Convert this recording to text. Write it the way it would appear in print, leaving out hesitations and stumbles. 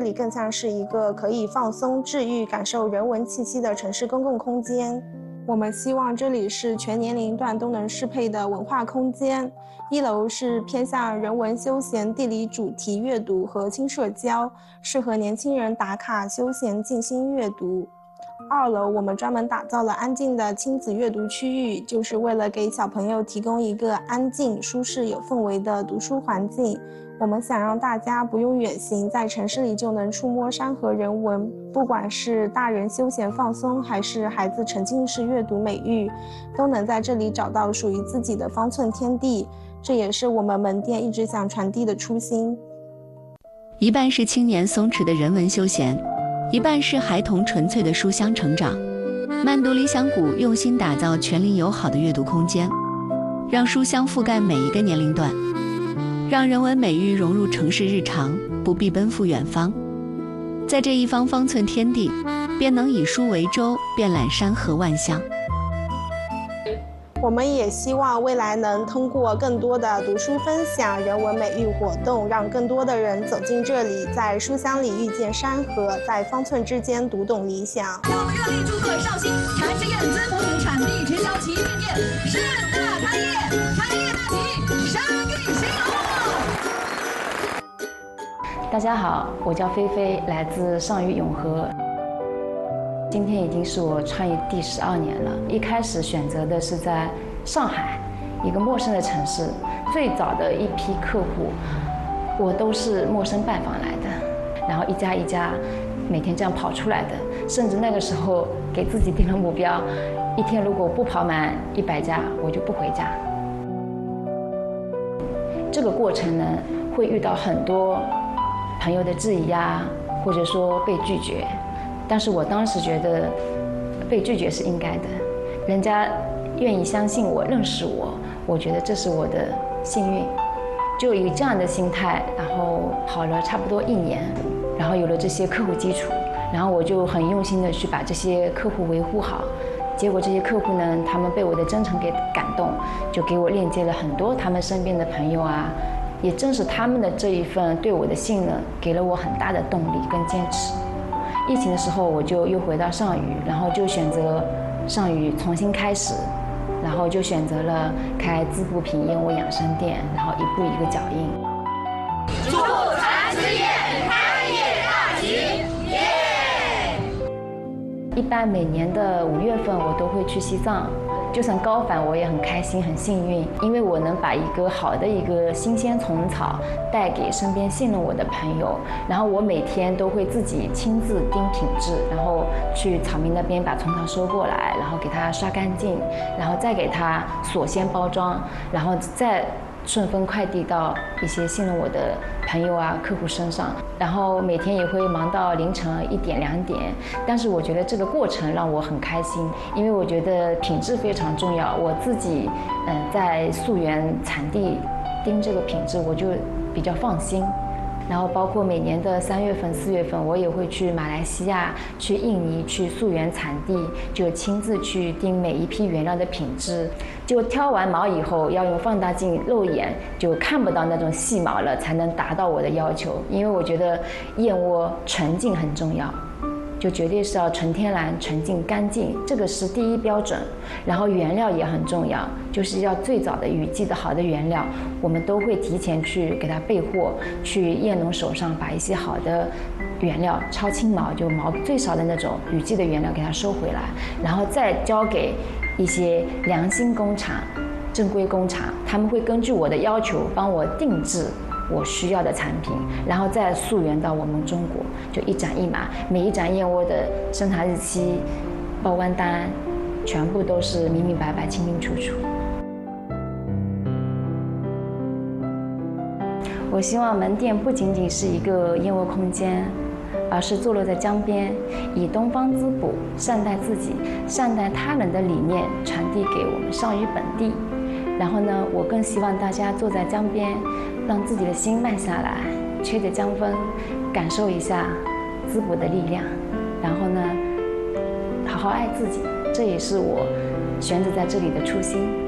里更像是一个可以放松、治愈、感受人文气息的城市公共空间。我们希望这里是全年龄段都能适配的文化空间。1楼是偏向人文休闲、地理主题阅读和轻社交，适合年轻人打卡休闲静心阅读。2楼我们专门打造了安静的亲子阅读区域，就是为了给小朋友提供一个安静、舒适、有氛围的读书环境。我们想让大家不用远行，在城市里就能触摸山河人文，不管是大人休闲放松，还是孩子沉浸式阅读美育，都能在这里找到属于自己的方寸天地。这也是我们门店一直想传递的初心。 一半是青年松弛的人文休闲，一半是孩童纯粹的书香成长。慢读理想谷用心打造全龄友好的阅读空间，让书香覆盖每一个年龄段，让人文美育融入城市日常，不必奔赴远方。在这一方方寸天地，便能以书为舟，遍览山河万象。 我们也希望未来能通过更多的读书分享、人文美育活动，让更多的人走进这里，在书香里遇见山河，在方寸之间读懂理想。 让我们热烈祝贺绍兴柴之燕滋补土产地直销旗舰店盛大开业，开业大吉，生意兴隆。 大家好，我叫菲菲，来自上虞永和。今天已经是我创业第12年了。一开始选择的是在上海，一个陌生的城市。最早的一批客户，我都是陌生拜访来的，然后一家一家每天这样跑出来的。甚至那个时候给自己定了目标，一天如果不跑满100家，我就不回家。这个过程呢，会遇到很多朋友的质疑啊，或者说被拒绝。但是我当时觉得被拒绝是应该的，人家愿意相信我、认识我，我觉得这是我的幸运。就以这样的心态，然后跑了差不多1年，然后有了这些客户基础，然后我就很用心的去把这些客户维护好。结果这些客户呢，他们被我的真诚给感动，就给我链接了很多他们身边的朋友啊。也正是他们的这一份对我的信任，给了我很大的动力跟坚持。疫情的时候，我就又回到上虞，然后就选择上虞重新开始，然后就选择了开滋补品燕窝养生店，然后一步一个脚印。 祝柴之燕开业大吉，耶！ 一般每年的5月份，我都会去西藏。就算高反，我也很开心、很幸运，因为我能把一个好的一个新鲜虫草带给身边信任我的朋友。然后我每天都会自己亲自盯品质，然后去草莓那边把虫草收过来，然后给它刷干净，然后再给它锁鲜包装，然后再顺丰快递到一些信任我的朋友啊、客户身上。然后每天也会忙到凌晨1点、2点，但是我觉得这个过程让我很开心，因为我觉得品质非常重要。我自己在溯源产地盯这个品质，我就比较放心。然后包括每年的3月份、4月份，我也会去马来西亚、去印尼去溯源产地，就亲自去盯每一批原料的品质。就挑完毛以后，要用放大镜肉眼就看不到那种细毛了，才能达到我的要求。因为我觉得燕窝纯净很重要，就绝对是要纯天然、纯净、干净，这个是第一标准。然后原料也很重要，就是要最早的雨季的好的原料，我们都会提前去给它备货，去燕农手上把一些好的原料超轻毛，就毛最少的那种雨季的原料给它收回来，然后再交给一些良心工厂、正规工厂，他们会根据我的要求帮我定制我需要的产品，然后再溯源到我们中国，就一展一码，每一盏燕窝的生产日期、报关单，全部都是明明白白、清清楚楚。我希望门店不仅仅是一个燕窝空间，而是坐落在江边，以东方滋补、善待自己、善待他人的理念传递给我们上虞本地。然后呢，我更希望大家坐在江边，让自己的心慢下来，吹着江风，感受一下滋补的力量。然后呢，好好爱自己，这也是我选择在这里的初心。